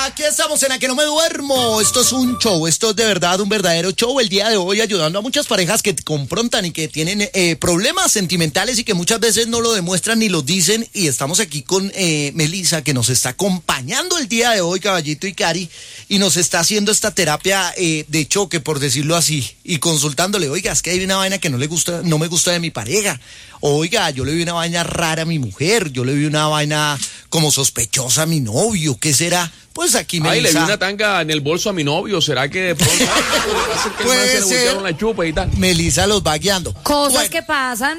Aquí estamos en La que no me duermo. Esto es un show, esto es de verdad un verdadero show. El día de hoy ayudando a muchas parejas que confrontan y que tienen problemas sentimentales y que muchas veces no lo demuestran ni lo dicen. Y estamos aquí con Melissa, que nos está acompañando el día de hoy, Caballito y Cari, y nos está haciendo esta terapia de choque, por decirlo así, y consultándole, oiga, es que hay una vaina que no me gusta de mi pareja. Oiga, yo le vi una vaina rara a mi mujer, yo le vi una vaina como sospechosa a mi novio, ¿qué será? Pues aquí me le vi una tanga en el bolso a mi novio, ¿será que de pronto puede ser? La chupa y tal? Melissa los va guiando. Cosas que pasan,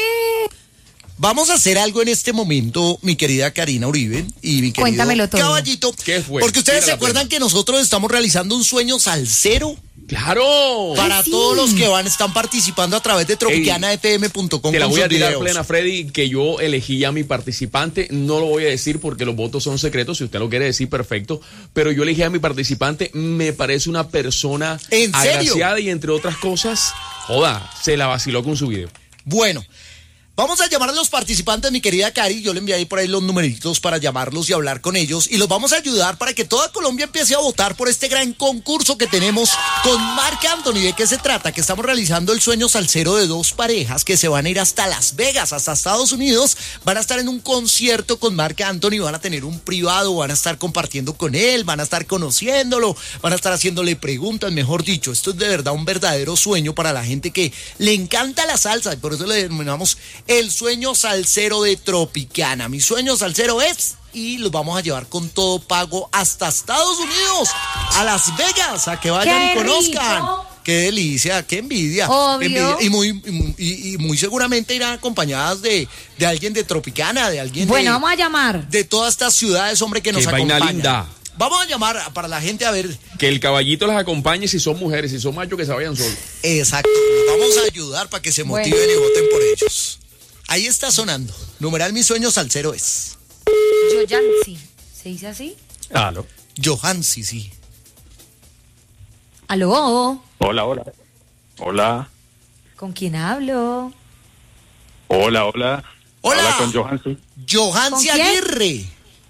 Vamos a hacer algo en este momento, mi querida Karina Uribe y mi querido Cuéntamelo todo. Caballito. ¿Qué fue? Porque ustedes se acuerdan que nosotros estamos realizando un sueño salsero. ¡Claro! Para todos los que están participando a través de tropicanafm.com. Te la voy a tirar plena, Freddy, que yo elegí a mi participante. No lo voy a decir porque los votos son secretos. Si usted lo quiere decir, perfecto. Pero yo elegí a mi participante. Me parece una persona agraciada y, entre otras cosas, se la vaciló con su video. Bueno. Vamos a llamar a los participantes, mi querida Cari. Yo le envié ahí por ahí los numeritos para llamarlos y hablar con ellos. Y los vamos a ayudar para que toda Colombia empiece a votar por este gran concurso que tenemos con Marc Anthony. ¿De qué se trata? Que estamos realizando el sueño salsero de dos parejas que se van a ir hasta Las Vegas, hasta Estados Unidos. Van a estar en un concierto con Marc Anthony, van a tener un privado, van a estar compartiendo con él, van a estar conociéndolo, van a estar haciéndole preguntas, mejor dicho. Esto es de verdad un verdadero sueño para la gente que le encanta la salsa y por eso le denominamos el sueño salsero de Tropicana. Mi sueño salsero es, y los vamos a llevar con todo pago hasta Estados Unidos, a Las Vegas, a que vayan y conozcan. Rico. Qué delicia, qué envidia. Obvio. Y muy seguramente irán acompañadas de alguien de Tropicana, de alguien vamos a llamar. De todas estas ciudades, hombre, que nos acompañan. Vaina linda. Vamos a llamar para la gente a ver. Que el caballito las acompañe si son mujeres, si son machos que se vayan solos. Exacto. Vamos a ayudar para que se motiven y voten por ellos. Ahí está sonando. Numeral mi sueño salsero es Johansi. ¿Se dice así? Aló. Johansi, sí. Aló. Hola. ¿Con quién hablo? Hola. Hola. Habla con Johansi. Johansi Aguirre.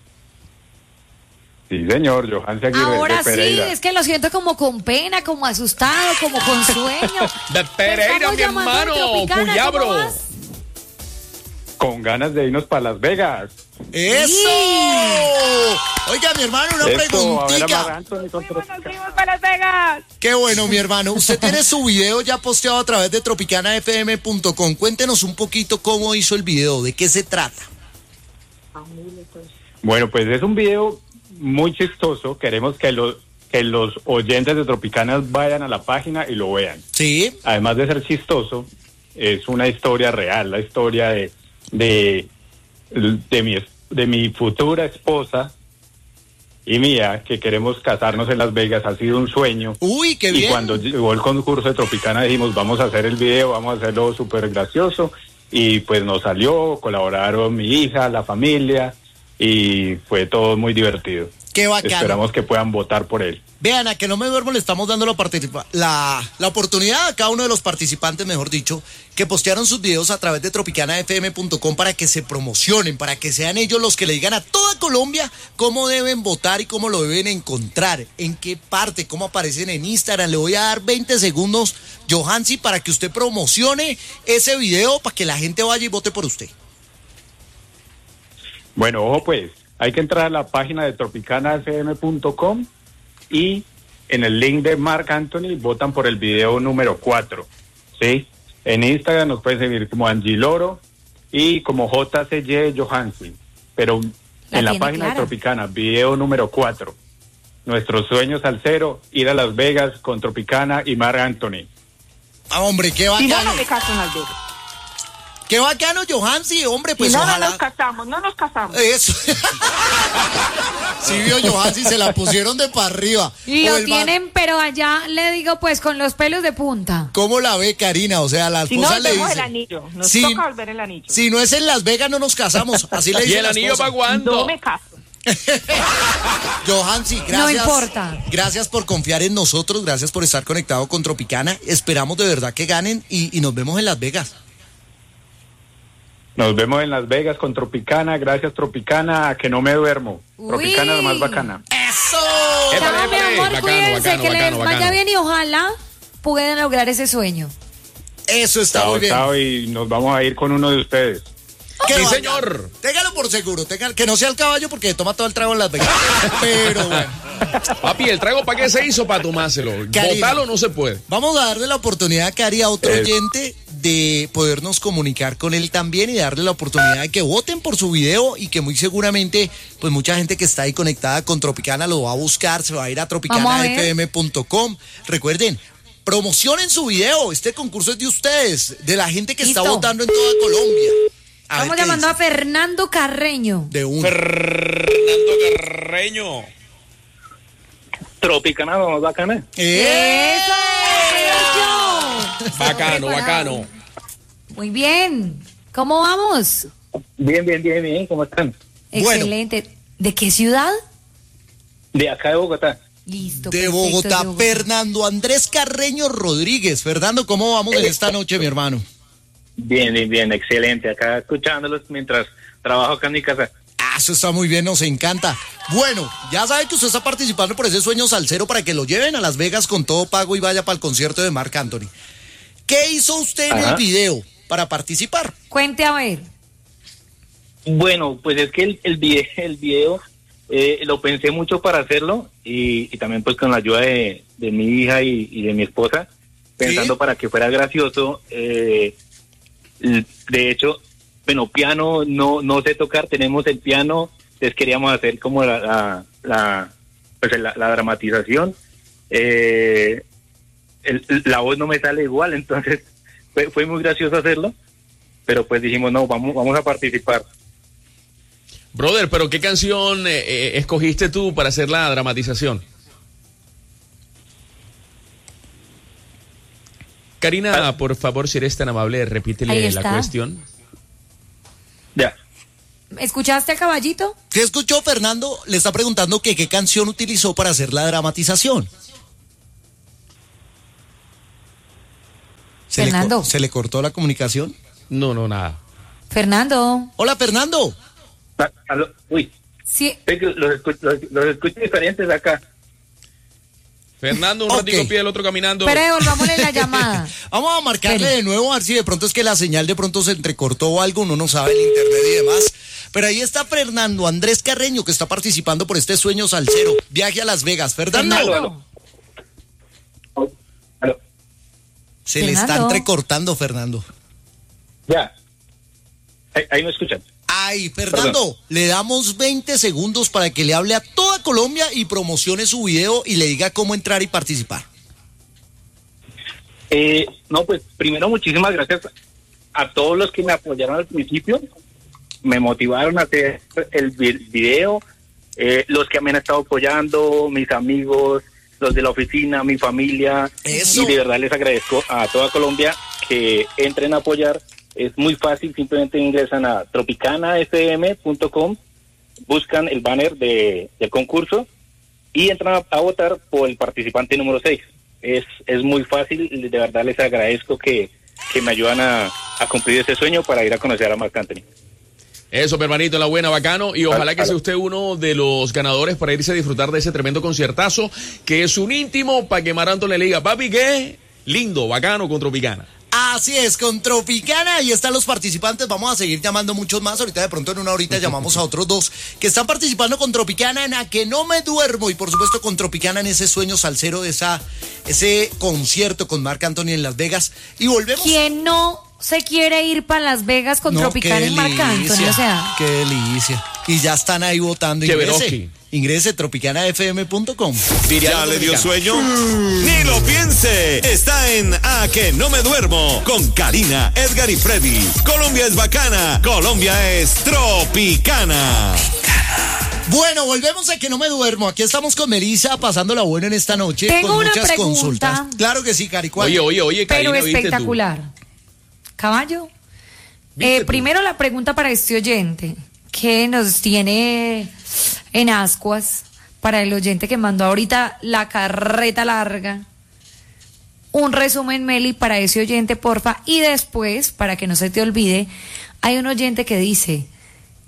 Sí, señor, Johansi Aguirre. Ahora de sí, es que lo siento como con pena, como asustado, como con sueño. De Pereira, mi hermano, Cuyabro. Con ganas de irnos para Las Vegas. ¡Eso! Sí. Oiga, mi hermano, una preguntita. Nos fuimos para Las Vegas. Qué bueno, mi hermano. Usted tiene su video ya posteado a través de tropicanafm.com. Cuéntenos un poquito cómo hizo el video, de qué se trata. Bueno, pues es un video muy chistoso. Queremos que los oyentes de Tropicanas vayan a la página y lo vean. Sí. Además de ser chistoso, es una historia real, la historia de mi futura esposa y mía, que queremos casarnos en Las Vegas. Ha sido un sueño. Uy, qué bien. Y cuando llegó el concurso de Tropicana dijimos, vamos a hacer el video, vamos a hacerlo súper gracioso, y pues nos salió, colaboraron mi hija, la familia, y fue todo muy divertido. Qué bacano. Esperamos que puedan votar por él. Vean, a que no me duermo le estamos dando la oportunidad a cada uno de los participantes, mejor dicho, que postearon sus videos a través de tropicanafm.com para que se promocionen, para que sean ellos los que le digan a toda Colombia cómo deben votar y cómo lo deben encontrar, en qué parte, cómo aparecen en Instagram. Le voy a dar 20 segundos, Johansi, para que usted promocione ese video, para que la gente vaya y vote por usted. Bueno, ojo pues, hay que entrar a la página de tropicanafm.com y en el link de Marc Anthony votan por el video número 4, ¿sí? En Instagram nos pueden seguir como Angie Loro y como JCY Johansi, pero en la página de Tropicana, video número 4. Nuestro sueño salsero, ir a Las Vegas con Tropicana y Marc Anthony. Ah, hombre, qué bacano. Si no me caso en Las Vegas. Qué bacano, Johansi, hombre, pues y no, ojalá. No nos casamos. Eso. Sí, vio Johansi, se la pusieron de para arriba. Y lo tienen, pero allá le digo, pues, con los pelos de punta. ¿Cómo la ve, Karina? O sea, la esposa le dice. Si no, el anillo. Nos toca volver el anillo. Si no es en Las Vegas, no nos casamos. Así le dice. ¿Y el anillo para cuándo? No me caso. Johansi, gracias. No importa. Gracias por confiar en nosotros, gracias por estar conectado con Tropicana. Esperamos de verdad que ganen y nos vemos en Las Vegas. Nos vemos en Las Vegas con Tropicana. Gracias, Tropicana, a que no me duermo. Uy. Tropicana es la más bacana. ¡Eso! Chao, mi amor, Bacano, cuídense, bacano, que les bacano, vaya bacano. bien y ojalá puedan lograr ese sueño. Eso está Chao, muy bien. chao, y nos vamos a ir con uno de ustedes. Que Sí, vaya. señor. Téngalo por seguro, que no sea el caballo porque toma todo el trago en Las Vegas. Pero bueno. Papi, el trago para qué se hizo para tomárselo. Karina. Botarlo no se puede. Vamos a darle la oportunidad a Cari, a otro oyente, de podernos comunicar con él también y darle la oportunidad de que voten por su video y que muy seguramente, pues mucha gente que está ahí conectada con Tropicana lo va a buscar, se va a ir a tropicanafm.com. Recuerden, promocionen su video, este concurso es de ustedes, de la gente que está Listo. votando en toda Colombia. A ver Estamos qué llamando a dice. Fernando Carreño. De uno. Fernando Carreño. Tropicana, vamos bacana. ¡Eso! ¡Bello! Bacano, Preparado. bacano. Muy bien. ¿Cómo vamos? Bien, ¿cómo están? Bueno. Excelente. ¿De qué ciudad? De acá de Bogotá. Listo. De perfecto, Bogotá, de Bogotá. Fernando Andrés Carreño Rodríguez. Fernando, ¿cómo vamos en esta noche, mi hermano? Bien, excelente. Acá escuchándolos mientras trabajo acá en mi casa. Ah, eso está muy bien, nos encanta. Bueno, ya sabe que usted está participando por ese sueño salsero para que lo lleven a Las Vegas con todo pago y vaya para el concierto de Marc Anthony. ¿Qué hizo usted en el Ajá. video para participar? Cuente a ver. Bueno, pues es que el video lo pensé mucho para hacerlo y también pues con la ayuda de mi hija y de mi esposa, pensando Sí. para que fuera gracioso. De hecho, bueno, piano no sé tocar, tenemos el piano, entonces queríamos hacer como la dramatización. La voz no me sale igual, entonces fue muy gracioso hacerlo, pero pues dijimos, no, vamos a participar. Brother, pero ¿qué canción escogiste tú para hacer la dramatización? Karina, por favor, si eres tan amable, Ahí repítele la está. cuestión. Ya. ¿Escuchaste a Caballito? ¿Qué escuchó, Fernando? Le está preguntando que qué canción utilizó para hacer la dramatización. Fernando. ¿Se le cortó la comunicación? No, nada. Fernando. Hola, Fernando. Aló, uy, Sí. es que los escucho diferentes acá. Fernando, un Ok. ratico pide el otro caminando. Pero devolvámosle la llamada. Vamos a marcarle Espere. de nuevo a ver si de pronto es que la señal de pronto se entrecortó o algo, uno no sabe el internet y demás. Pero ahí está Fernando Andrés Carreño que está participando por este sueño salsero. Viaje a Las Vegas. Fernando. Fernando. Aló, Se le está Fernando. entrecortando, Fernando. ya. Ahí me escuchan. Ay, Fernando, le damos 20 segundos para que le hable a toda Colombia y promocione su video y le diga cómo entrar y participar. No, pues primero muchísimas gracias a todos los que me apoyaron al principio, me motivaron a hacer el video, los que me han estado apoyando, mis amigos, los de la oficina, mi familia. Eso. Y de verdad les agradezco a toda Colombia que entren a apoyar. Es muy fácil, simplemente ingresan a tropicanafm.com, buscan el banner del concurso y entran a votar por el participante número 6. Es muy fácil, de verdad les agradezco que me ayudan a cumplir ese sueño para ir a conocer a Marc Anthony. Eso, mi hermanito, la buena, bacano. Y ojalá que Aló. sea usted uno de los ganadores para irse a disfrutar de ese tremendo conciertazo, que es un íntimo para que Marc Anthony le diga, papi, ¿qué? Lindo, bacano con Tropicana. Así es, con Tropicana, ahí están los participantes, vamos a seguir llamando muchos más, ahorita de pronto en una horita llamamos a otros dos que están participando con Tropicana en A Que No Me Duermo y por supuesto con Tropicana en ese sueño salsero de ese concierto con Marc Anthony en Las Vegas y volvemos. ¿Quién no se quiere ir para Las Vegas con No, Tropicana qué y Marc Anthony? delicia, O sea, qué delicia. Y ya están ahí votando. Cheveroski. Ingrese tropicanafm.com. ¿Ya le dio sueño? Ni lo piense. Está en A Que No Me Duermo con Karina, Edgar y Freddy. Colombia es bacana. Colombia es tropicana. Bueno, volvemos a Que No Me Duermo. Aquí estamos con Melissa pasándola buena en esta noche Tengo con una muchas pregunta. consultas. Claro que sí, Cari. ¿cuál? Oye, pero Karina, ¿viste tú? espectacular. Caballo. ¿Viste tú? Primero la pregunta para este oyente que nos tiene en ascuas, para el oyente que mandó ahorita la carreta larga. Un resumen, Meli, para ese oyente, porfa. Y después, para que no se te olvide, hay un oyente que dice,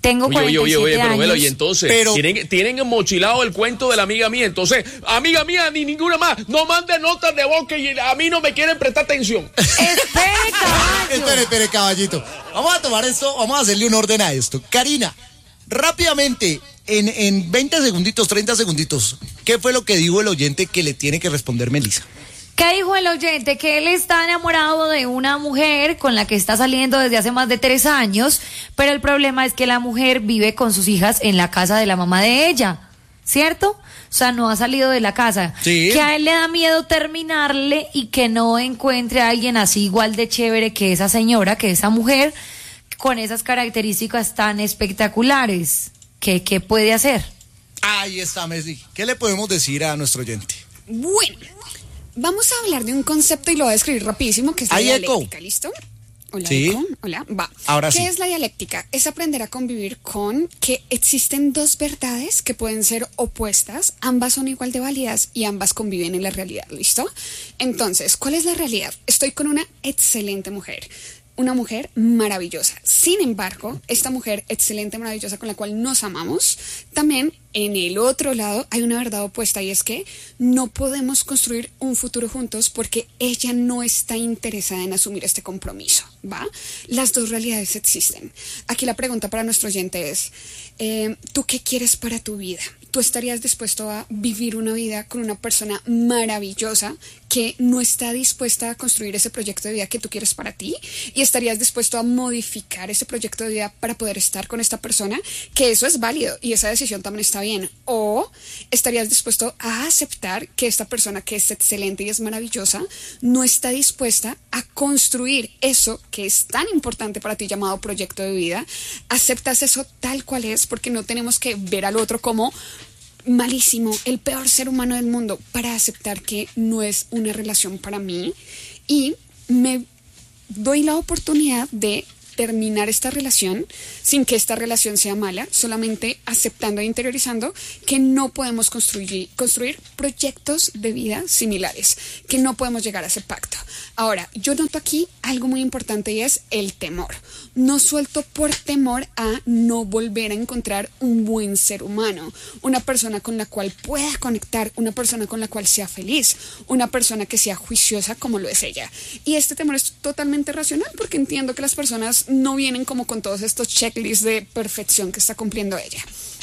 Tengo 47 pero años. velo, y entonces tienen enmochilado el cuento de la amiga mía. Entonces, amiga mía, ni ninguna más, no mande notas de voz que a mí no me quieren prestar atención. Espere, caballo. Espere, caballito. Vamos a tomar esto, vamos a hacerle un orden a esto. Karina, rápidamente, en 20 segunditos, 30 segunditos, ¿qué fue lo que dijo el oyente que le tiene que responder Melissa? ¿Qué dijo el oyente? Que él está enamorado de una mujer con la que está saliendo desde hace más de 3 años, pero el problema es que la mujer vive con sus hijas en la casa de la mamá de ella, ¿cierto? O sea, no ha salido de la casa. Sí. Que a él le da miedo terminarle y que no encuentre a alguien así igual de chévere que esa señora, que esa mujer, con esas características tan espectaculares. ¿Qué puede hacer? Ahí está, Messi. ¿Qué le podemos decir a nuestro oyente? Bueno, vamos a hablar de un concepto y lo voy a describir rapidísimo, que es la dialéctica, ¿listo? Hola, sí. Eco. Hola, va. Ahora ¿Qué sí. es la dialéctica? Es aprender a convivir con que existen dos verdades que pueden ser opuestas, ambas son igual de válidas y ambas conviven en la realidad, ¿listo? Entonces, ¿cuál es la realidad? Estoy con una excelente mujer. Una mujer maravillosa. Sin embargo, esta mujer excelente, maravillosa, con la cual nos amamos, también en el otro lado hay una verdad opuesta, y es que no podemos construir un futuro juntos porque ella no está interesada en asumir este compromiso, ¿va? Las dos realidades existen. Aquí la pregunta para nuestro oyente es, ¿tú qué quieres para tu vida? ¿Tú estarías dispuesto a vivir una vida con una persona maravillosa que no está dispuesta a construir ese proyecto de vida que tú quieres para ti? ¿Y estarías dispuesto a modificar ese proyecto de vida para poder estar con esta persona? Que eso es válido y esa decisión también está bien. ¿O estarías dispuesto a aceptar que esta persona, que es excelente y es maravillosa, no está dispuesta a construir eso que es tan importante para ti, llamado proyecto de vida? ¿Aceptas eso tal cual es? Porque no tenemos que ver al otro como malísimo, el peor ser humano del mundo, para aceptar que no es una relación para mí, y me doy la oportunidad de terminar esta relación sin que esta relación sea mala, solamente aceptando e interiorizando que no podemos construir proyectos de vida similares, que no podemos llegar a ese pacto. Ahora, yo noto aquí algo muy importante, y es el temor. No suelto por temor a no volver a encontrar un buen ser humano, una persona con la cual pueda conectar, una persona con la cual sea feliz, una persona que sea juiciosa como lo es ella. Y este temor es totalmente racional, porque entiendo que las personas no vienen como con todos estos checklists de perfección que está cumpliendo ella.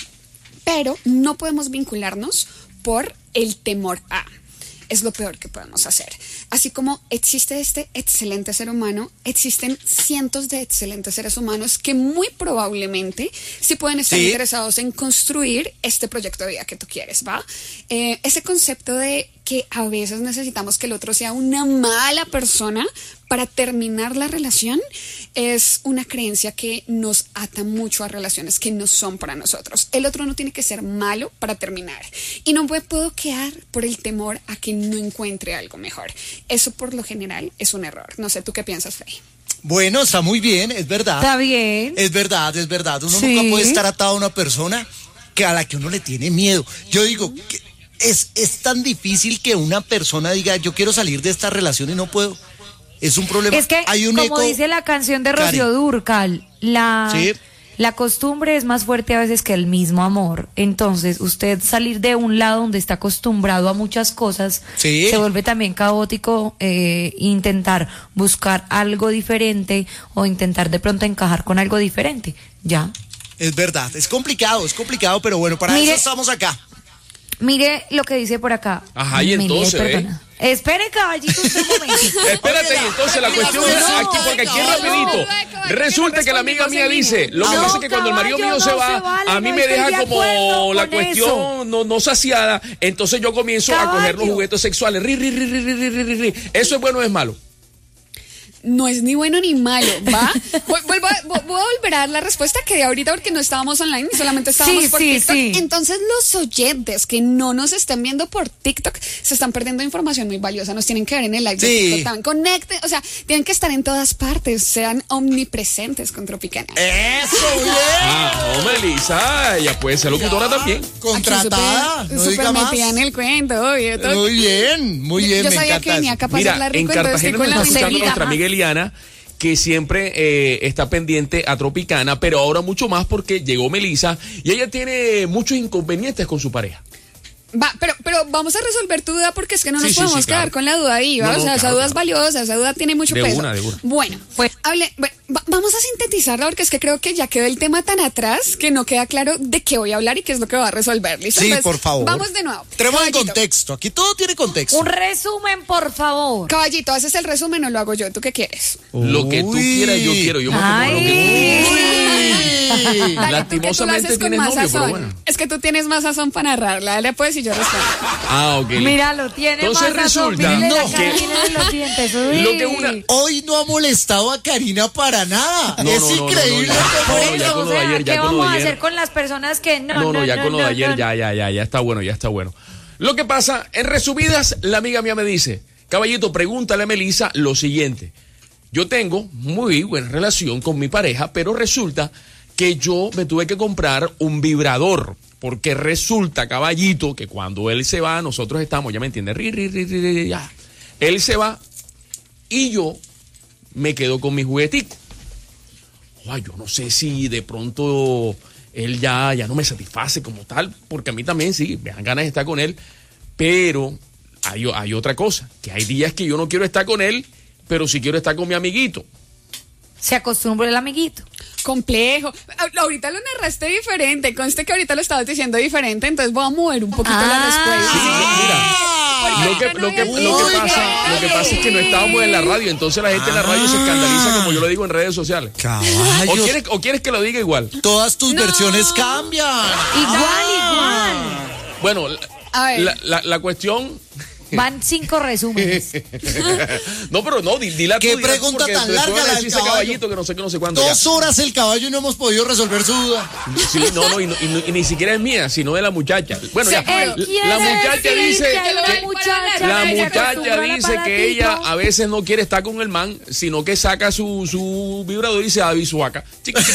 Pero no podemos vincularnos por el temor a. Es lo peor que podemos hacer. Así como existe este excelente ser humano, existen cientos de excelentes seres humanos que muy probablemente sí pueden estar interesados en construir este proyecto de vida que tú quieres, ¿va? Ese concepto de que a veces necesitamos que el otro sea una mala persona para terminar la relación es una creencia que nos ata mucho a relaciones que no son para nosotros. El otro no tiene que ser malo para terminar, y no me puedo quedar por el temor a que no encuentre algo mejor. Eso por lo general es un error. No sé, ¿tú qué piensas, Fey? Bueno, está muy bien, es verdad. Está bien. Es verdad. Uno nunca puede estar atado a una persona a la que uno le tiene miedo. Yo digo, es tan difícil que una persona diga, yo quiero salir de esta relación y no puedo. Es un problema. Es que, hay un como dice la canción de Rocío Dúrcal, la costumbre es más fuerte a veces que el mismo amor. Entonces, usted salir de un lado donde está acostumbrado a muchas cosas, se vuelve también caótico. Intentar buscar algo diferente o intentar de pronto encajar con algo diferente. Ya. Es verdad, es complicado, pero bueno, para eso estamos acá. Mire lo que dice por acá. Ajá, y entonces, Espere, caballito, un momento. Espérate, y entonces la cuestión es aquí, porque aquí rapidito. Resulta que la amiga mía dice, lo que pasa es que cuando el marido mío se va, a mí me deja como la cuestión no saciada, entonces yo comienzo a coger los juguetes sexuales. ¿Eso es bueno o es malo? No es ni bueno ni malo, ¿va? Voy a volver a dar la respuesta que de ahorita, porque no estábamos online, solamente estábamos por TikTok. Sí. Entonces los oyentes que no nos estén viendo por TikTok se están perdiendo información muy valiosa. Nos tienen que ver en el live de TikTok también. Conecten, o sea, tienen que estar en todas partes, sean omnipresentes con Tropicana. ¡Eso, bien! No, Melissa, ella puede ser locutora también. Contratada, no diga más. Metida en el cuento, obvio. Muy bien, yo me sabía encanta que venía eso. capaz de hablar rico, en Cartagena nos está escuchando nuestra amiga Eliana, que siempre está pendiente a Tropicana, pero ahora mucho más porque llegó Melissa y ella tiene muchos inconvenientes con su pareja. Pero vamos a resolver tu duda porque es que no nos podemos quedar con la duda ahí, ¿va? Esa duda es valiosa, esa duda tiene mucho peso. De una. Bueno, pues vamos a sintetizarla porque es que creo que ya quedó el tema tan atrás que no queda claro de qué voy a hablar y qué es lo que va a resolver. ¿Listo? Sí, Entonces, por favor. Vamos de nuevo. Tenemos en contexto, aquí todo tiene contexto. Un resumen, por favor. Caballito, ¿haces el resumen o lo hago yo? ¿Tú qué quieres? Lo que tú quieras, yo quiero. Yo me como lo que tú quieras. Dale, Lastimosamente tienes novio, pero bueno. Es que tú tienes más sazón para narrarla. Dale pues y yo respondo. Ah, ok. Míralo, tiene Entonces más razón. resulta Mírele la que- cara, mírele los dientes. Uy. Lo que una... Hoy no ha molestado a Karina para nada. Es increíble no, cómo ya Eso, con o lo de sea, ayer, ya ¿qué con lo vamos de a ayer. hacer con las personas que No, ya con lo de ayer, ya está bueno. Lo que pasa, en resumidas, la amiga mía me dice, caballito, pregúntale a Melissa lo siguiente. Yo tengo muy buena relación con mi pareja, pero resulta que yo me tuve que comprar un vibrador. Porque resulta, caballito, que cuando él se va, nosotros estamos, ya me entiendes, ya. Él se va y yo me quedo con mi juguetico. Ay, yo no sé si de pronto él ya no me satisface como tal, porque a mí también sí, me dan ganas de estar con él, pero hay otra cosa, que hay días que yo no quiero estar con él, pero sí quiero estar con mi amiguito. Se acostumbra el amiguito. Complejo. Ahorita lo narraste diferente. Conste que ahorita lo estabas diciendo diferente, entonces voy a mover un poquito la respuesta. Lo que pasa es que no estábamos en la radio, entonces la gente en la radio se escandaliza como yo lo digo en redes sociales. Caballos. ¿O quieres que lo diga igual? Todas tus versiones cambian. Igual. Bueno, A ver. la cuestión... Van 5 resúmenes. No, pero no, dila tú. ¿Qué pregunta porque tan después larga van a la decir del ese caballo? caballito que no sé qué, no sé cuánto. 2 horas el caballo y no hemos podido resolver su duda. Sí, y ni siquiera es mía, sino de la muchacha. Bueno, ya, Él quiere la muchacha decir dice que que la muchacha dice que ella a veces no quiere estar con el man, sino que saca su vibrador y se da bisuaca.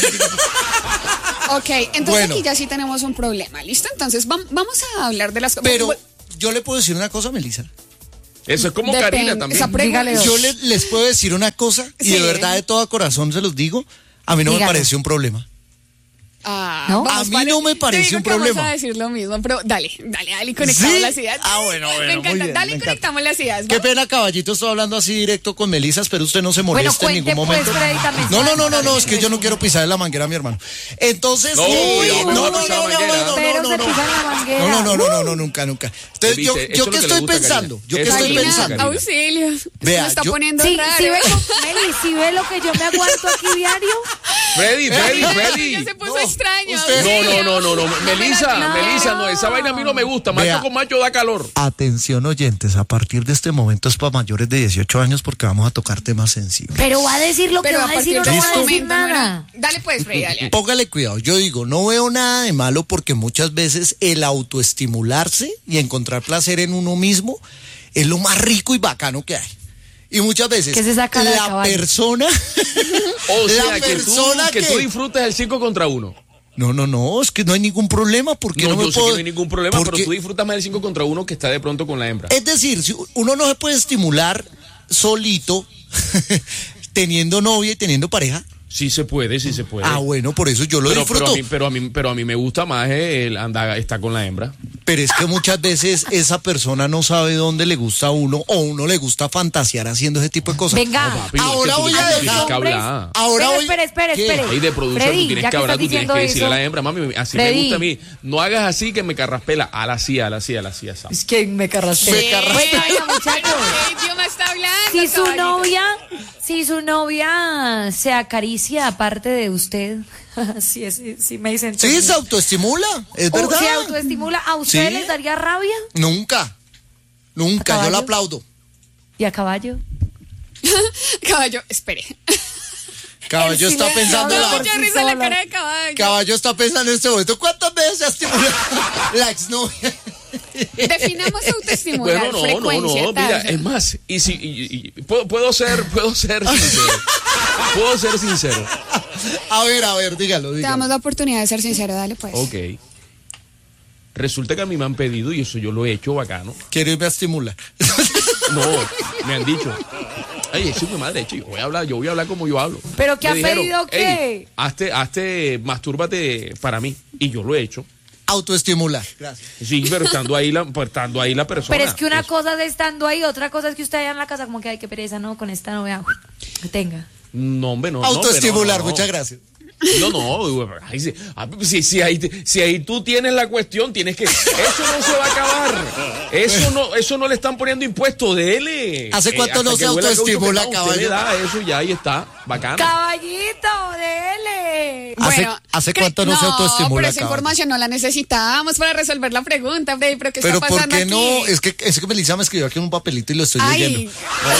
Ok, entonces Bueno. aquí ya sí tenemos un problema, ¿listo? Entonces vamos a hablar de las cosas. Pero yo le puedo decir una cosa, Melissa. Eso es como Depende, Karina también. esa pregunta- Dígale. Yo les puedo decir una cosa y de Sí. verdad de todo corazón se los digo. A mí no me Dígalo. pareció un problema. ¿No? A mí no me parece un problema. Vamos a decir lo mismo, pero dale, conectamos ¿Sí? las ideas. Bueno, Me muy encanta, bien, dale, me encanta. conectamos las ideas. Qué ¿va? pena, caballito, estoy hablando así directo con Melissa, pero usted no se Bueno, molesta en cuente ningún pues, momento. Freddy, también. No, es que yo no quiero pisar en la manguera a mi hermano. Entonces, No, cuidado, no, no pisar la manguera. Pero se pisa en la manguera. no, nunca. Entonces, yo Viste, eso qué es lo que le estoy gusta a pensando, Karina. yo qué Eso estoy es lo que le Karina, gusta a pensando. Karina. auxilio. Vea, Esto me está yo- poniendo Sí, raro. sí Meli, ¿sí ve lo que yo me aguanto aquí diario? Freddy. Ya se puso extraño. No. Melissa, no, esa vaina a mí no me gusta. Macho Vea. con macho da calor. Atención, oyentes, a partir de este momento es para mayores de 18 años porque vamos a tocar temas sensibles. Pero va a decir lo que Pero va a a decir o partir no de va este a decir momento, no nada. era- Dale pues, Freddy, dale. Póngale cuidado, yo digo, no veo nada de malo porque muchas veces el autoestimularse y encontrar placer en uno mismo es lo más rico y bacano que hay. Y muchas veces ¿Qué es esa cara de la caballo? persona, O sea, la que persona tú disfrutas el 5 contra 1. No, es que no hay ningún problema porque No, no, me yo sé que puedo. no hay ningún problema, porque- pero tú disfrutas más del 5 contra 1 que está de pronto con la hembra. Es decir, si uno no se puede estimular solito teniendo novia y teniendo pareja. Sí se puede. Ah, bueno, por eso yo lo disfruto. Pero a mí me gusta más el andar, estar con la hembra. Pero es que muchas veces esa persona no sabe dónde le gusta a uno o uno le gusta fantasear haciendo ese tipo de cosas. Venga. Papi, Ahora es que tú voy a tienes dejar- que hablar. Ahora voy- Espere. ¿Qué? Ahí de producción Freddy, tú tienes ya que hablar, estás tú tienes diciendo que decirle a eso. la hembra, mami, así Freddy. me gusta a mí. No hagas así que me carraspela. A la sí. Es que me carraste. Me carraste. Bueno, muchachos. ¿Qué idioma está hablando, Si su caballito? novia se acaricia aparte de usted, sí me dicen. Sí, se autoestimula, es verdad. ¿Se autoestimula? ¿A usted Sí. les daría rabia? Nunca, ¿A yo caballo? la aplaudo. ¿Y a caballo? Caballo, espere. Caballo El está silencio pensando habla la... por Mucha sí risa la sola. cara de caballo. Caballo está pensando en este momento, ¿cuántas veces se ha estimulado la exnovia? Definamos autoestimular. Bueno, frecuencia, no, mira, tasa. es más, y puedo ser sincero. Puedo ser sincero. A ver, dígalo. Te damos la oportunidad de ser sincero, dale pues. Ok. Resulta que a mí me han pedido, y eso yo lo he hecho bacano. Quiero irme a estimular. No, me han dicho, Ay, eso es mi madre, chico. Yo voy a hablar como yo hablo. ¿Pero qué Me ha dijeron, pedido qué? Hazte, mastúrbate para mí. Y yo lo he hecho. Autoestimular. Gracias. Sí, pero estando ahí la persona. Pero es que una cosa es estando ahí, otra cosa es que usted allá en la casa como que ay, qué pereza, no, con esta no vea, que tenga. No, hombre, no. Autoestimular, no, no. Muchas gracias. No, si ahí tú tienes la cuestión, tienes que... Eso no se va a acabar. Eso no le están poniendo impuesto, dele. ¿Hace cuánto no se autoestimula, caballo? Usted le caballo? da eso y ahí está, bacano. Caballito, dele. ¿Hace cuánto no se autoestimula, pero esa caballo? información no la necesitamos para resolver la pregunta, Freddy, pero ¿qué Pero está ¿por pasando qué aquí? no? Es que Melissa me escribió aquí en un papelito y lo estoy leyendo.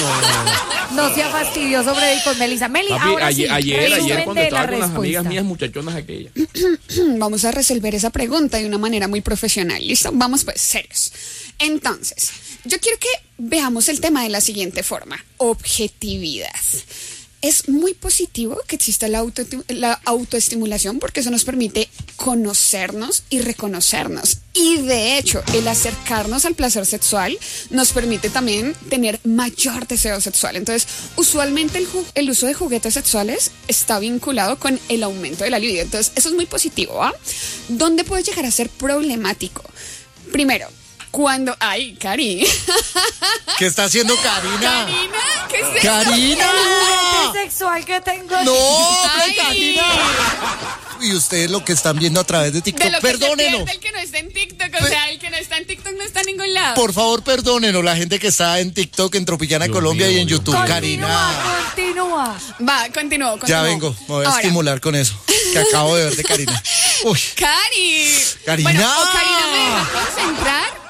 No sea fastidioso, Freddy, con Melissa. Meli, Papi, ahora sí, ayer resumen cuando de estaba la con las amigas respuesta. mías muchachonas aquellas. Vamos a resolver esa pregunta de una manera muy profesional. ¿Listo? Vamos pues, serios. Entonces, yo quiero que veamos el tema de la siguiente forma. Objetividad. Es muy positivo que exista la autoestimulación porque eso nos permite conocernos y reconocernos. Y de hecho, el acercarnos al placer sexual nos permite también tener mayor deseo sexual. Entonces, usualmente el uso de juguetes sexuales está vinculado con el aumento de la libido. Entonces, eso es muy positivo, ¿va? ¿Dónde puede llegar a ser problemático? Primero, cuando... ¡Ay, Cari! ¿Qué está haciendo Karina? ¿Karina? ¿Qué es esto? ¡Karina! El juguete sexual que tengo. ¡No, hombre, Ay. Karina! Y ustedes lo que están viendo a través de TikTok, De lo que se perdónenos. pierde el que no está en TikTok, o sea, el que no está en TikTok no está en ningún lado. Por favor, perdónenos la gente que está en TikTok, en Tropicana Dios Colombia mío, y en Dios YouTube. mío. Karina. Continúa. Va, continúo. Ya vengo, me voy a Ahora, estimular con eso que acabo de ver de Karina. Uy, Cari. Karina. Bueno, o Karina me deja concentrar.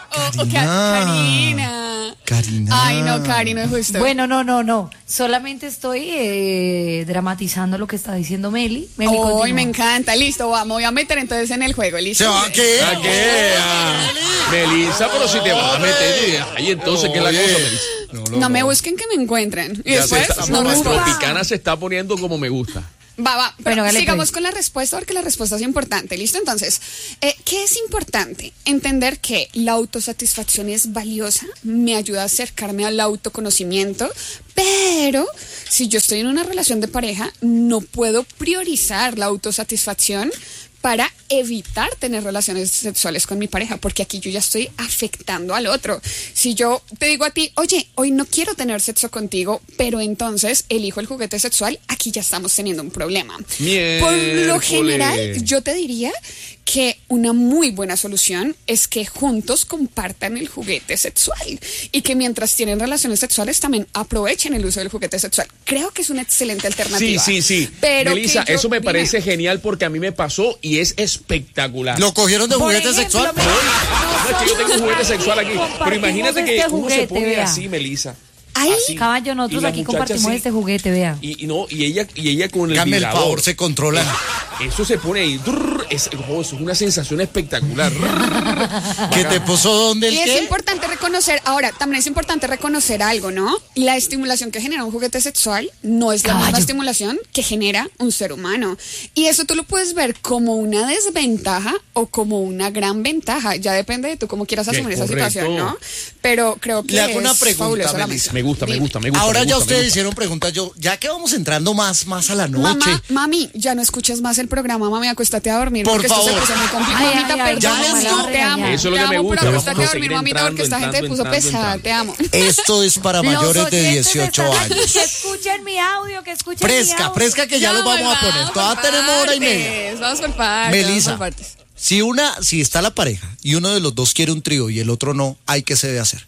Karina. Karina. Ay, no, Cari, no es justo. Bueno, no. Solamente estoy dramatizando lo que está diciendo Meli. Meli, Hoy continúa. me encanta, listo, vamos, voy a meter entonces en el juego, listo. ¿Se va a qué? ¿A qué? Melissa, pero si te vas a meter. Ay, entonces, ¿qué es la Oye. cosa, Melissa? No me busquen que me encuentren. Y Ya después, no me busquen. Tropicana se está poniendo como me gusta. Va, pero Bueno, dale, sigamos pues. con la respuesta porque la respuesta es importante, ¿listo? Entonces, ¿qué es importante? Entender que la autosatisfacción es valiosa, me ayuda a acercarme al autoconocimiento, pero si yo estoy en una relación de pareja, no puedo priorizar la autosatisfacción para evitar tener relaciones sexuales con mi pareja, porque aquí yo ya estoy afectando al otro. Si yo te digo a ti, oye, hoy no quiero tener sexo contigo, pero entonces elijo el juguete sexual, aquí ya estamos teniendo un problema. Por lo Miércoles. general, yo te diría que una muy buena solución es que juntos compartan el juguete sexual y que mientras tienen relaciones sexuales también aprovechen el uso del juguete sexual. Creo que es una excelente alternativa. Sí. Pero Melissa, que yo- eso me dime. parece genial porque a mí me pasó y es espectacular. ¿Lo cogieron de Por juguete ejemplo, sexual? Meli, No, es que yo tengo un juguete sexual aquí. Pero compartimos imagínate que este uno se juguete, pone vea. así, Melissa. Ay, Así. Caballo, Y nosotros la aquí muchacha compartimos así. este juguete, vea. Y ella con el Hágame el vibrador. favor, se controlan. Eso se pone ahí. Eso es una sensación espectacular. ¿Qué te puso dónde el y es qué? importante reconocer, ahora, también es importante reconocer algo, ¿no? La estimulación que genera un juguete sexual no es la misma Caballo. estimulación que genera un ser humano. Y eso tú lo puedes ver como una desventaja o como una gran ventaja. Ya depende de tú cómo quieras asumir esa correcto. situación, ¿no? Pero creo que Le hago una es pregunta, fabulosa la Melissa. mesa. Me gusta. Ahora me ya gusta, ustedes me gusta. hicieron preguntas, ya que vamos entrando más a la noche. Mami, ya no escuchas más el programa, mami, acuéstate a dormir. Por porque favor. esto se puso muy complicado. Ay, Mamita, ay, ay, perdón, ya les digo. te amo. Eso es lo te que me amo, gusta. pero Vamos a acuéstate a seguir dormir, mamita, porque esta gente entrando, puso pesada. entrando. Te amo. Esto es para mayores de 18 años. Que escuchen mi audio, que escuchen mi audio. Fresca que ya lo vamos a poner. Todavía tenemos hora y media. Vamos por partes. Melissa, vamos por partes. si está la pareja y uno de los dos quiere un trío y el otro no, ¿hay qué se debe hacer?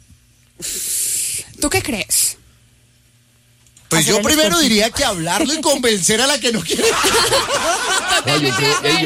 ¿Tú qué crees? Pues Hacer yo el primero esfuerzo. diría que hablarlo y convencer a la que no quiere. No, yo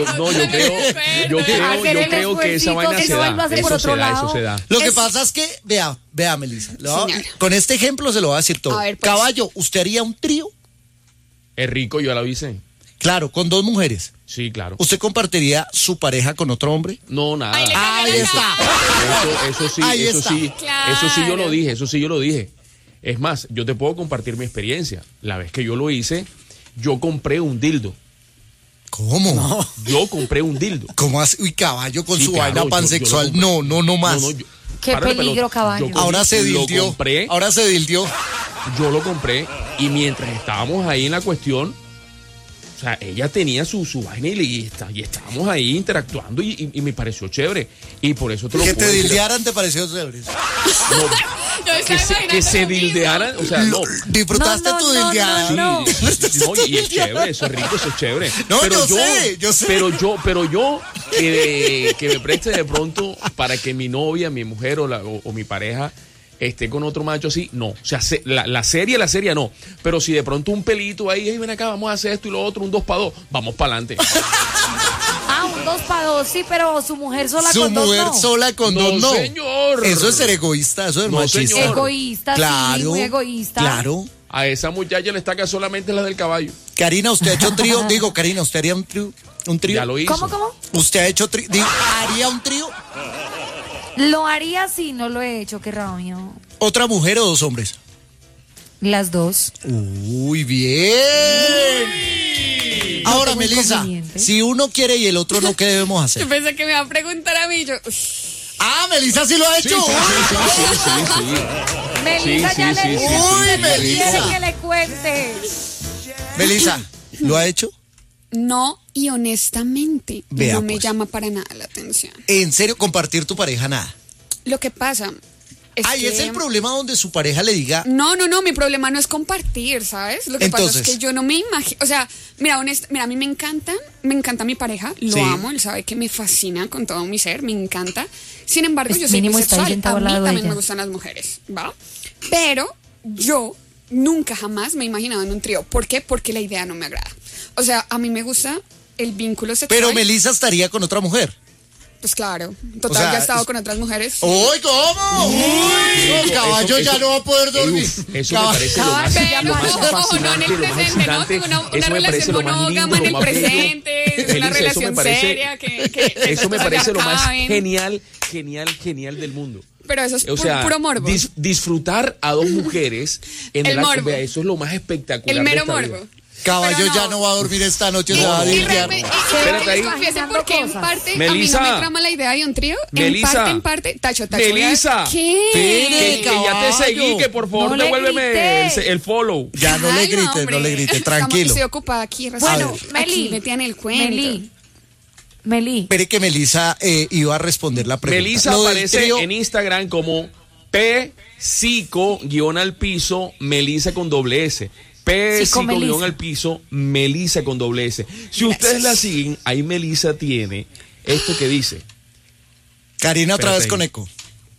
creo que esa vaina se Eso él lo da. hace por Eso se otro da, lado. eso se da. Lo que pasa es que, vea, Melissa, Señora. con este ejemplo se lo voy a decir todo. A ver, pues. Caballo, ¿usted haría un trío? Es rico, yo la hice. Claro, con dos mujeres. Sí, claro. ¿Usted compartiría su pareja con otro hombre? No, nada. Ay, le Ahí está. Eso sí, Ahí eso está. sí. Claro. Eso sí yo lo dije. Es más, yo te puedo compartir mi experiencia. La vez que yo lo hice, yo compré un dildo. ¿Cómo? No. Yo compré un dildo. ¿Cómo así? Uy, caballo con Sí, su claro, vaina yo pansexual. lo compré. No más. yo- Qué párate, peligro, pelota. caballo. Yo Ahora se lo dildió. compré. Ahora se dildió. yo lo compré y mientras estábamos ahí en la cuestión, o sea, ella tenía su vaina y estábamos ahí interactuando y me pareció chévere. Y por eso te lo Que puedo te decir. dildearan te pareció chévere. Que se dildearan, o sea, no. Disfrutaste tu dildeada. Sí, No. y es chévere, eso es rico, eso es chévere. No, yo sé. Pero yo que me preste de pronto para que mi novia, mi mujer o mi pareja esté con otro macho así, no. O sea, la serie no. Pero si de pronto un pelito ahí, ven acá, vamos a hacer esto y lo otro, un 2 para 2, vamos para adelante. Un 2 para 2, sí, pero su mujer sola Su con dos mujer no. sola con dos no. Señor. Eso es ser egoísta, eso es No, machista. señor. Egoísta, Claro, sí, muy egoísta. Claro. A esa muchacha le estaca solamente la del caballo. Karina, ¿usted ha hecho un trío? Digo, Karina, ¿usted haría un trío? Ya lo hizo. ¿Cómo? ¿Usted ha hecho trío? ¿Haría un trío? Lo haría si no lo he hecho, qué rabia. ¿Otra mujer o 2 hombres? Las dos. Uy, bien. Ahora, tengo Melissa, inconveniente. si uno quiere y el otro no, ¿qué debemos hacer? Yo pensé que me iba a preguntar a mí. Melissa sí lo ha hecho. Melissa ya le dije. Uy, Melissa. Quiere que le cuente. Melissa, ¿lo ha hecho? No, y honestamente, Vea, no me pues. llama para nada la atención. ¿En serio compartir tu pareja nada? Lo que pasa es Ahí que... es el problema donde su pareja le diga, No, mi problema no es compartir, ¿sabes? Lo que pasa Entonces. es que yo no me imagino, o sea, mira, a mí me encanta mi pareja, lo Sí. amo, él sabe que me fascina con todo mi ser, me encanta. Sin embargo, Pues yo soy mínimo está bisexual, sentado a al mí lado de también ella. me gustan las mujeres, ¿va? Pero yo nunca jamás me he imaginado en un trío. ¿Por qué? Porque la idea no me agrada. O sea, a mí me gusta el vínculo sexual. pero Melissa estaría con otra mujer. Pues claro, total, O sea, ya he estado es- con otras mujeres. ¡Uy, cómo! ¡Uy! No, caballo eso- ya no va a poder dormir. Eso me parece lo más, Caballo, lo más no, fascinante, no en el lo más presente, ¿no? excitante. Tengo una Eso me parece relación lo más lindo, monógama en lo el más bello. presente, es una Melissa, eso relación me parece- seria que Eso me parece lo más caben. genial del mundo. Pero eso es O sea, puro morbo. disfrutar a 2 mujeres en El el acto, morbo. vea, eso es lo más espectacular. El de mero esta morbo. vida. Caballo Pero ya no va a dormir esta noche, se va a Y dildear. realmente, Espérate ahí. les confieso porque en Cosas. parte Melissa. a mí no me trama la idea de un trío. Melissa. En parte, tacho. Melissa. ¿Qué? Que ya te seguí, que por favor No le devuélveme grites. el follow. Ya no le Ay, grite, no hombre. le grite, Estamos- tranquilo. Estoy ocupada aquí. Bueno, aquí Meli. metida en el cuento. Meli. Espere que Melissa iba a responder la pregunta. Melissa Lo del aparece trío, en Instagram como Psico_Melissa Melissa con doble S. Psico_Melissa Melissa con doble S. Si ustedes la siguen, ahí Melissa tiene esto que dice. Karina otra vez Espérate con ahí. eco.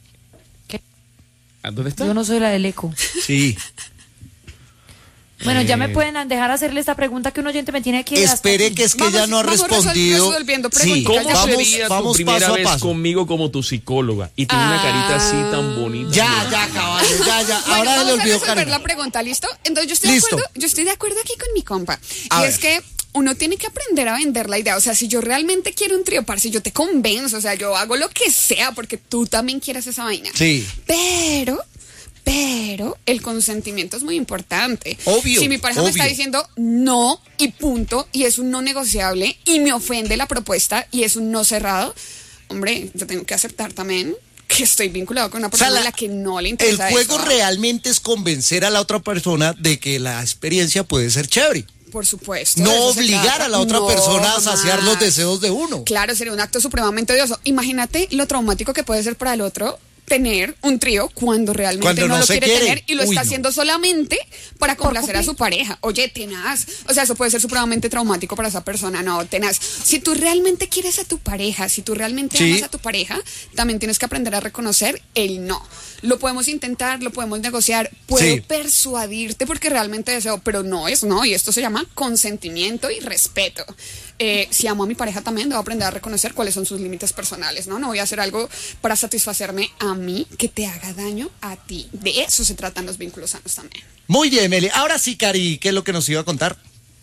¿Dónde está? Yo no soy la del eco. Sí. Bueno, ya me pueden dejar hacerle esta pregunta que un oyente me tiene aquí. Espere que es que ella no ha Vamos respondido. resolviendo Sí, preguntitas. ¿Cómo vamos, sería tu vamos primera paso a vez paso. conmigo como tu psicóloga? Y tiene una carita así tan bonita. Ya, caballo, ya. Bueno, Ahora le vamos a olvidó resolver Karina. la pregunta, ¿listo? Entonces Listo. yo estoy de acuerdo aquí con mi compa. A y ver. es que uno tiene que aprender a vender la idea. O sea, si yo realmente quiero un trío, parce, yo te convenzo. O sea, yo hago lo que sea porque tú también quieres esa vaina. Sí. Pero el consentimiento es muy importante. Obvio, Si mi pareja me está obvio. diciendo no y punto, y es un no negociable, y me ofende la propuesta, y es un no cerrado, hombre, yo tengo que aceptar también que estoy vinculado con una O sea, persona a la que no le interesa el juego eso. realmente es convencer a la otra persona de que la experiencia puede ser chévere. Por supuesto. No de eso se obligar trata. a la otra No, persona a saciar jamás. los deseos de uno. Claro, sería un acto supremamente odioso. Imagínate lo traumático que puede ser para el otro tener un trío cuando realmente Cuando no no lo se quiere quiere. tener y lo Uy, está no. haciendo solamente para complacer a su pareja. Oye, tenaz. O sea, eso puede ser supremamente traumático para esa persona. No, tenaz. Si tú realmente quieres a tu pareja, si tú realmente Sí. amas a tu pareja, también tienes que aprender a reconocer el no. Lo podemos intentar, lo podemos negociar, puedo Sí. persuadirte porque realmente deseo, pero no es no, y esto se llama consentimiento y respeto. Si amo a mi pareja también debo aprender a reconocer cuáles son sus límites personales, ¿no? No voy a hacer algo para satisfacerme a mí que te haga daño a ti. De eso se tratan los vínculos sanos también. Muy bien, Meli. Ahora sí, Cari, ¿qué es lo que nos iba a contar?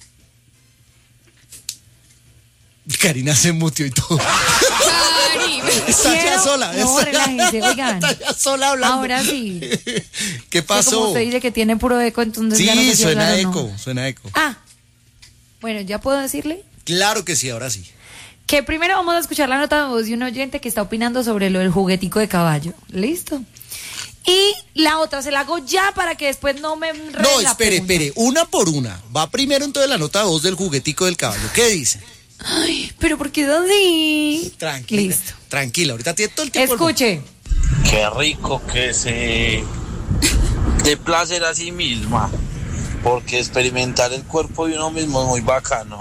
Karina se mutió y todo. Cari, Está ya Quiero- sola. No, relájense, oigan. Está ya sola hablando. Ahora sí. ¿Qué Que pasó? como usted dice que tiene puro eco, entonces ya no sé Sí, si suena hablar o no. eco, suena eco. Ah, bueno, ¿ya puedo decirle? Claro que sí, ahora sí. Que primero vamos a escuchar la nota de voz de un oyente que está opinando sobre lo del juguetico de caballo. ¿Listo? Y la otra se la hago ya para que después no me enrede No, la espere, pregunta. una por una. Va primero entonces la nota 2 del juguetico del caballo. ¿Qué dice? Ay, pero ¿por qué así? Tranquila. Listo. Tranquila, ahorita tiene todo el tiempo. Escuche. Qué rico que se dé placer a sí misma, porque experimentar el cuerpo de uno mismo es muy bacano.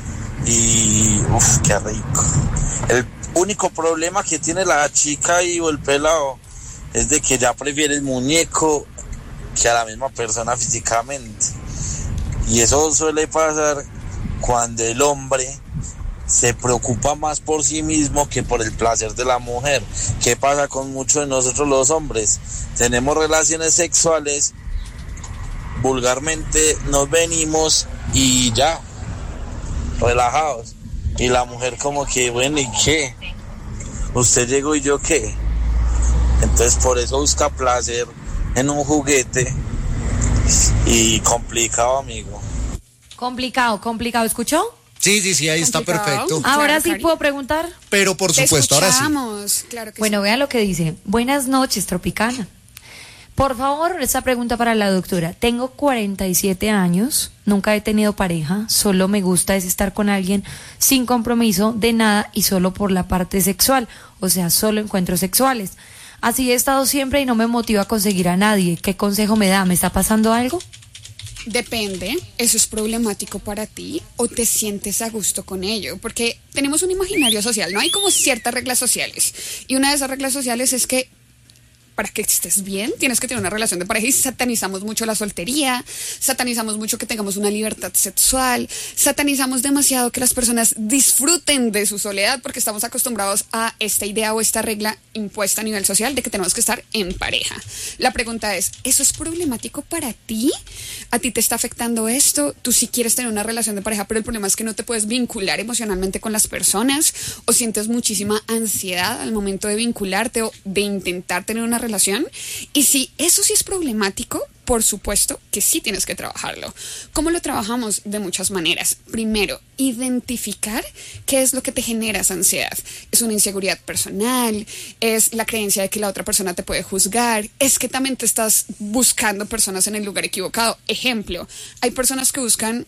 Y qué rico. El único problema que tiene la chica y o el pelado es de que ya prefiere el muñeco que a la misma persona físicamente. Y eso suele pasar cuando el hombre se preocupa más por sí mismo que por el placer de la mujer. ¿Qué pasa con muchos de nosotros los hombres? Tenemos relaciones sexuales, vulgarmente nos venimos y ya, relajados. Y la mujer como que, bueno, ¿y qué? ¿Usted llegó y yo qué? Entonces por eso busca placer en un juguete y complicado, amigo. Complicado, ¿escuchó? Sí, ahí está perfecto. Ahora Claro, sí Cari. puedo preguntar. Pero por supuesto, ahora sí. Claro que Bueno, sí. vea lo que dice. Buenas noches, Tropicana. Por favor, esta pregunta para la doctora. Tengo 47 años, nunca he tenido pareja, solo me gusta es estar con alguien sin compromiso de nada y solo por la parte sexual, o sea, solo encuentros sexuales. Así he estado siempre y no me motiva a conseguir a nadie. ¿Qué consejo me da? ¿Me está pasando algo? Depende, ¿eso es problemático para ti o te sientes a gusto con ello? Porque tenemos un imaginario social, ¿no? Hay como ciertas reglas sociales. Y una de esas reglas sociales es que para que estés bien, tienes que tener una relación de pareja y satanizamos mucho la soltería, satanizamos mucho que tengamos una libertad sexual, satanizamos demasiado que las personas disfruten de su soledad porque estamos acostumbrados a esta idea o esta regla impuesta a nivel social de que tenemos que estar en pareja. La pregunta es, ¿eso es problemático para ti? ¿A ti te está afectando esto? ¿Tú sí quieres tener una relación de pareja, pero el problema es que no te puedes vincular emocionalmente con las personas o sientes muchísima ansiedad al momento de vincularte o de intentar tener una relación? Y si eso sí es problemático, por supuesto que sí tienes que trabajarlo. ¿Cómo lo trabajamos? De muchas maneras. Primero, identificar qué es lo que te genera esa ansiedad. ¿Es una inseguridad personal? ¿Es la creencia de que la otra persona te puede juzgar? ¿Es que también te estás buscando personas en el lugar equivocado? Ejemplo, hay personas que buscan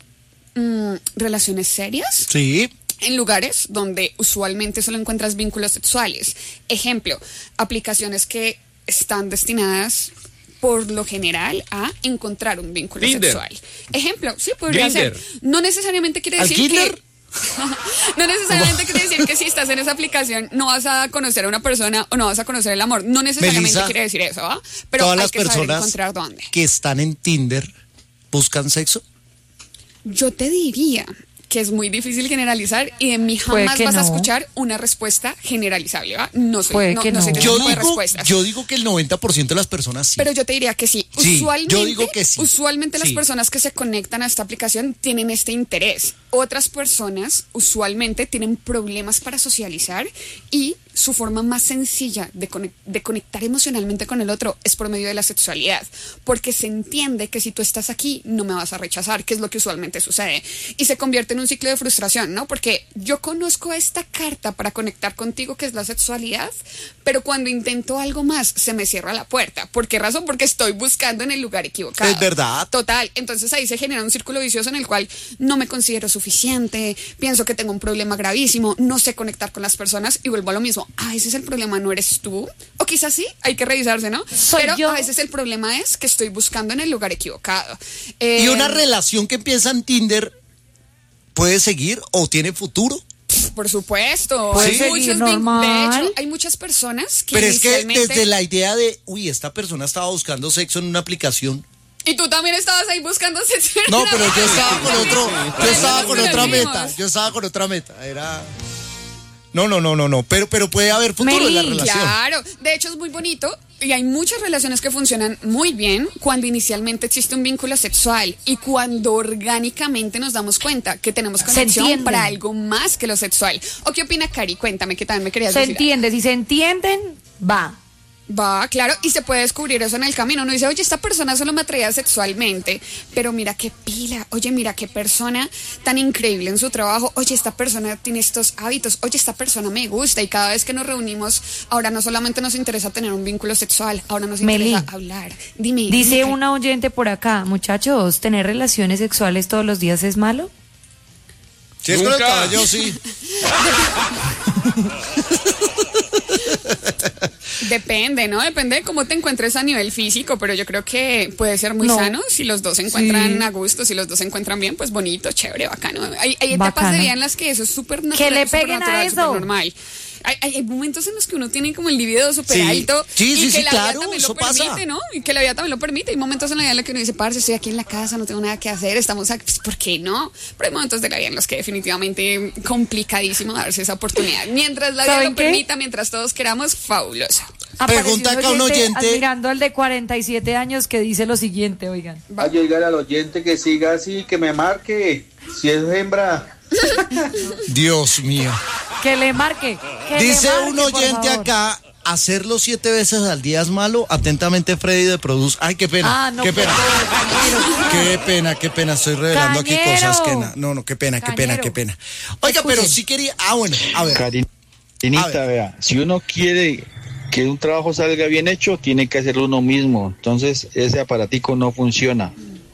relaciones serias. Sí. En lugares donde usualmente solo encuentras vínculos sexuales. Ejemplo, aplicaciones que están destinadas por lo general a encontrar un vínculo Tinder. sexual. Ejemplo, sí, podría Tinder. ser. No necesariamente quiere ¿Al decir Kinder? que... No necesariamente quiere decir que si estás en esa aplicación no vas a conocer a una persona o no vas a conocer el amor. No necesariamente Melissa, quiere decir eso, ¿va? Pero todas hay las que saber personas encontrar dónde. que están en Tinder buscan sexo. Yo te diría que es muy difícil generalizar y de mí Puede jamás que vas a no. escuchar una respuesta generalizable, ¿va? No Puede soy, que no soy no. de ese tipo de respuestas. Yo digo que el 90% de las personas sí. Pero yo te diría que sí. Sí, Usualmente, yo digo que sí. Usualmente las Sí. personas que se conectan a esta aplicación tienen este interés. Otras personas usualmente tienen problemas para socializar y su forma más sencilla de conectar emocionalmente con el otro es por medio de la sexualidad, porque se entiende que si tú estás aquí no me vas a rechazar, que es lo que usualmente sucede, y se convierte en un ciclo de frustración, ¿no? Porque yo conozco esta carta para conectar contigo, que es la sexualidad, pero cuando intento algo más se me cierra la puerta. ¿Por qué razón? Porque estoy buscando en el lugar equivocado. Es verdad. Total, entonces ahí se genera un círculo vicioso en el cual no me considero suficiente, pienso que tengo un problema gravísimo, no sé conectar con las personas y vuelvo a lo mismo. A veces el problema no eres tú, o quizás sí, hay que revisarse, ¿no? Soy Pero yo. a veces el problema es que estoy buscando en el lugar equivocado. ¿Y una relación que empieza en Tinder puede seguir o tiene futuro? Por supuesto. Puede Hay seguir muchos normal. De hecho, hay muchas personas que Pero es que inicialmente... desde la idea de, uy, esta persona estaba buscando sexo en una aplicación. Y tú también estabas ahí buscando sexo. No, pero yo estaba con otro, yo estaba con otra Mismos. meta. Yo estaba con otra meta. Era. No. Pero puede haber futuro en la Meli, relación. Claro, de hecho es muy bonito y hay muchas relaciones que funcionan muy bien cuando inicialmente existe un vínculo sexual y cuando orgánicamente nos damos cuenta que tenemos conexión entienden. para algo más que lo sexual. ¿O qué opina Cari? Cuéntame, que también me querías Se decir. entiende, si se entienden, va. Va, claro, y se puede descubrir eso en el camino. Uno dice, oye, esta persona solo me atraía sexualmente, pero mira qué pila, oye, mira qué persona tan increíble en su trabajo, oye, esta persona tiene estos hábitos, oye, esta persona me gusta, y cada vez que nos reunimos, ahora no solamente nos interesa tener un vínculo sexual, ahora nos interesa hablar. Dice una oyente por acá, muchachos, ¿tener relaciones sexuales todos los días es malo? Si es con el caballo, sí. Depende, ¿no? Depende de cómo te encuentres a nivel físico, pero yo creo que puede ser muy sano si los dos se encuentran a gusto, si los dos se encuentran bien, pues bonito, chévere, bacano. Hay etapas de vida en las que eso es súper natural. Que le peguen a eso. Normal. Hay momentos en los que uno tiene como el libido súper alto y que la vida también lo permite, ¿no? Y que la vida también lo permite. Hay momentos en la vida en los que uno dice, parce, estoy aquí en la casa, no tengo nada que hacer, estamos aquí, pues, ¿por qué no? Pero hay momentos de la vida en los que definitivamente complicadísimo darse esa oportunidad. Mientras la vida lo permita, mientras todos queramos, fabuloso. Pregunta acá un oyente. Admirando al de 47 años que dice lo siguiente, oigan. Va a llegar al oyente que siga así, que me marque, si es hembra. Dios mío. Que le marque. Dice un oyente acá, hacerlo 7 veces al día es malo. Atentamente, Freddy de Produce. Ay, qué pena. Qué pena. Qué pena. Estoy revelando aquí cosas que no, qué pena. Oiga, pero sí quería. Bueno, a ver. Carinita, vea, si uno quiere que un trabajo salga bien hecho, tiene que hacerlo uno mismo. Entonces, ese aparatico no funciona.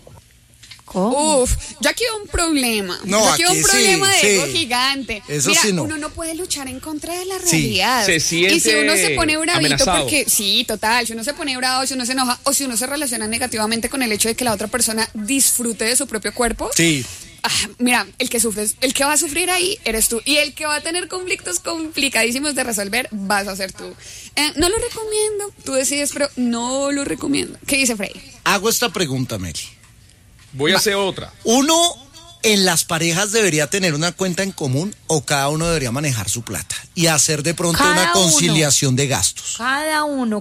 ¿Cómo? Yo aquí veo un problema. De ego gigante. Eso mira, sí no. Uno no puede luchar en contra de la realidad. Se siente y si uno se pone bravito amenazado. porque sí, total, si uno se pone bravo, si uno se enoja o si uno se relaciona negativamente con el hecho de que la otra persona disfrute de su propio cuerpo. Sí. Mira, el que va a sufrir ahí eres tú y el que va a tener conflictos complicadísimos de resolver vas a ser tú. No lo recomiendo, tú decides, pero no lo recomiendo. ¿Qué dice Freddy? Hago esta pregunta, Meli. Voy a hacer otra. ¿Uno en las parejas debería tener una cuenta en común o cada uno debería manejar su plata y hacer de pronto una conciliación de gastos? Cada uno.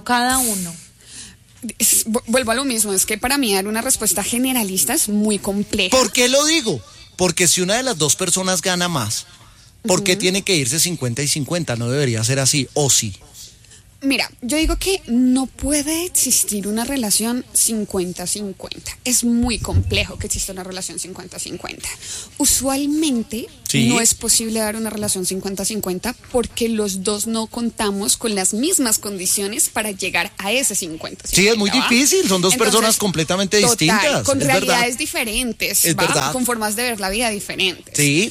Vuelvo a lo mismo, es que para mí dar una respuesta generalista es muy compleja. ¿Por qué lo digo? Porque si una de las dos personas gana más, ¿por qué tiene que irse 50 y 50? No debería ser así, ¿o sí? Mira, yo digo que no puede existir una relación 50-50. Es muy complejo que exista una relación 50-50. Usualmente no es posible dar una relación 50-50 porque los dos no contamos con las mismas condiciones para llegar a ese 50-50. Sí, es muy difícil, son dos personas completamente distintas. Con realidades diferentes, con formas de ver la vida diferentes. Sí.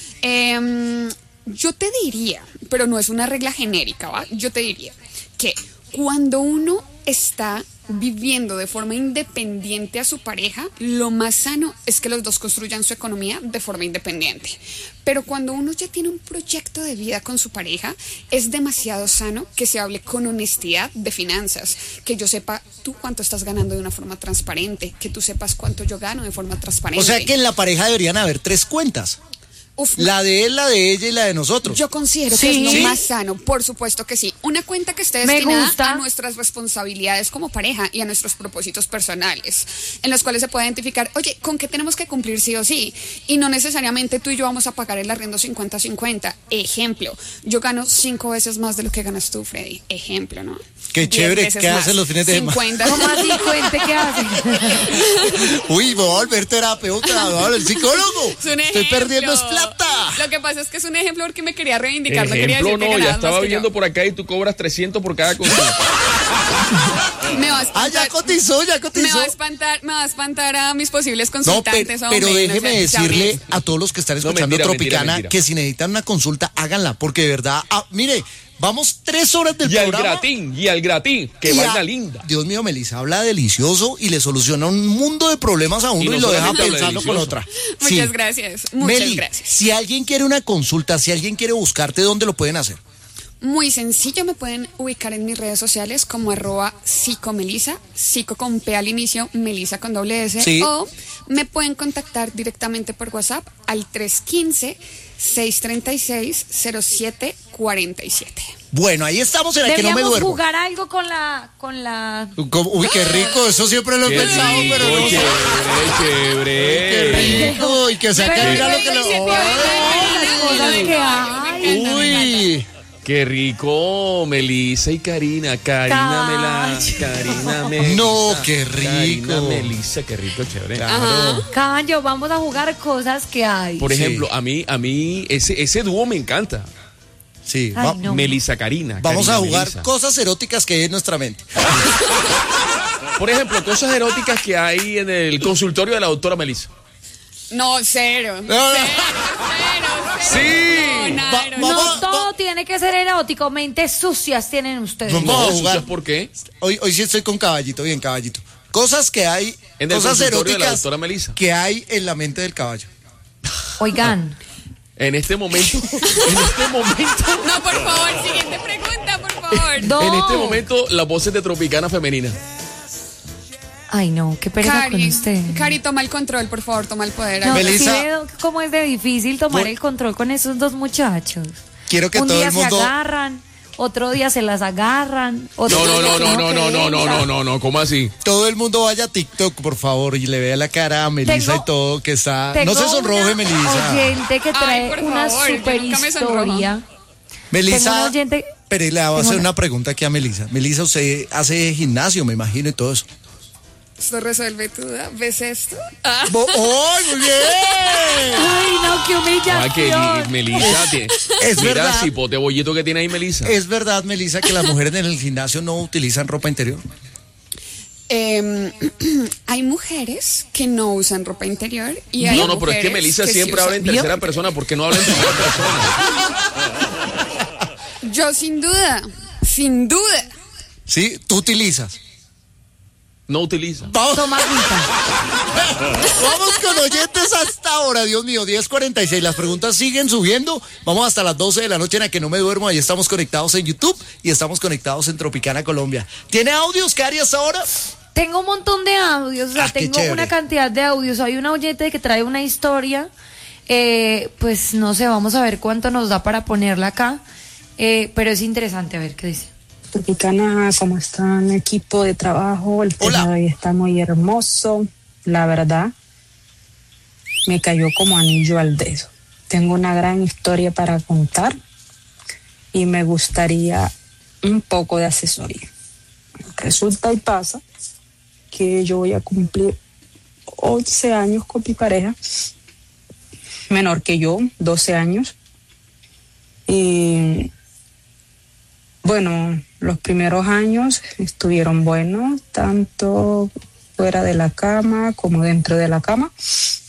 Yo te diría, pero no es una regla genérica, ¿va? Yo te diría que cuando uno está viviendo de forma independiente a su pareja, lo más sano es que los dos construyan su economía de forma independiente. Pero cuando uno ya tiene un proyecto de vida con su pareja, es demasiado sano que se hable con honestidad de finanzas, que yo sepa tú cuánto estás ganando de una forma transparente, que tú sepas cuánto yo gano de forma transparente. O sea que en la pareja deberían haber 3 cuentas. La de él, la de ella y la de nosotros. Yo considero que es lo más sano, por supuesto que sí. Una cuenta que esté destinada a nuestras responsabilidades como pareja y a nuestros propósitos personales, en los cuales se puede identificar, oye, ¿con qué tenemos que cumplir sí o sí? Y no necesariamente tú y yo vamos a pagar el arriendo 50-50. Ejemplo, yo gano 5 veces más de lo que ganas tú, Freddy. Ejemplo, ¿no? Qué chévere, ¿qué hacen los fines de semana? 50. ¿Cómo así? Cuente, ¿qué hacen? Uy, voy a volver terapeuta, voy a volver psicólogo. Estoy perdiendo es plata. Lo que pasa es que es un ejemplo porque me quería reivindicar. Ejemplo, no quería decir que ya estaba que viendo por acá y tú cobras 300 por cada consulta. Me va a espantar. Ya cotizó. Me va a espantar a mis posibles consultantes. Pero déjeme decirle a todos los que están escuchando Tropicana que si necesitan una consulta, háganla, porque de verdad, mire, vamos 3 horas del programa. Y al gratín, que vaina linda. Dios mío, Melissa habla delicioso y le soluciona un mundo de problemas a uno y lo deja pensando con otra. Muchas gracias. Meli, si alguien quiere una consulta, si alguien quiere buscarte, ¿dónde lo pueden hacer? Muy sencillo, me pueden ubicar en mis redes sociales como @psicomelisa, psico con P al inicio, Melisa con doble S, o me pueden contactar directamente por WhatsApp al 315-636-0747. Bueno, ahí estamos en la que no me duermo. Deberíamos jugar algo con la... Uy, qué rico, eso siempre lo he pensado, pero no. Chévere. Qué rico, y que se acabe lo que lo... Uy. Qué rico, Melissa y Karina. Karina Melissa. No, qué rico. Karina Melissa, qué rico, chévere. Claro. Caballo, vamos a jugar cosas que hay. Por ejemplo, a mí ese dúo me encanta. Sí, no. Melissa Karina. Vamos Karina, a jugar Melissa. cosas eróticas que hay en nuestra mente. Por ejemplo, cosas eróticas que hay en el consultorio de la doctora Melissa. No, cero. No. Sí. No todo tiene que ser erótico. Mentes sucias tienen ustedes. Vamos a jugar. ¿Sabes por qué? Hoy sí estoy con Caballito, bien, Caballito. Cosas que hay, En el cosas consultorio de la eróticas doctora Melissa. que hay en la mente del caballo. Oigan. En este momento. No, por favor, siguiente pregunta, por favor. No. En este momento, las voces de Tropicana femenina. Ay, no, qué pereza con usted. Cari, toma el control, por favor, toma el poder. No, Melissa. sí veo cómo es de difícil tomar Voy- el control con esos dos muchachos. Quiero que Un todo día el mundo... se agarran, otro día se las agarran. Otro día No, ¿cómo así? Todo el mundo vaya a TikTok, por favor, y le vea la cara a Melissa Tengo- y todo, que está... Tengo No se sonroje, una Melissa. oyente que trae por una favor, yo super nunca me sonrojo. historia. Tengo una Melissa, oyente... pero le voy a tengo hacer una- una pregunta aquí a Melissa. Melissa, usted hace gimnasio, me imagino, y todo eso. Esto resuelve tu duda. ¿Ves esto? ¡Oh, muy bien! Ay, no, qué Ah, que humillación. Melissa. Es Mira verdad. el cipote bollito que tiene ahí Melissa. ¿Es verdad, Melissa, que las mujeres en el gimnasio no utilizan ropa interior? Hay mujeres que no usan ropa interior y hay No, pero es que mujeres Melissa que sí siempre habla en usan. tercera persona. ¿Por qué no habla en primera persona? Yo sin duda. Sí, tú utilizas. No utiliza. Vamos, Toma agüita. vamos con oyentes hasta ahora, Dios mío, 10:46. Las preguntas siguen subiendo. Vamos hasta las 12 de la noche en A Que No Me Duermo. Ahí estamos conectados en YouTube y estamos conectados en Tropicana, Colombia. ¿Tiene audios, Cari, hasta ahora? Tengo un montón de audios, o sea, Qué tengo chévere. una cantidad de audios. Hay una oyente que trae una historia, pues no sé, vamos a ver cuánto nos da para ponerla acá, pero es interesante, a ver qué dice. Tropicana, ¿cómo están? Equipo de trabajo, el tema Hola. de hoy está muy hermoso, la verdad, me cayó como anillo al dedo. Tengo una gran historia para contar y me gustaría un poco de asesoría. Resulta y pasa que yo voy a cumplir 11 años con mi pareja, menor que yo, 12 años, y bueno, los primeros años estuvieron buenos, tanto fuera de la cama como dentro de la cama.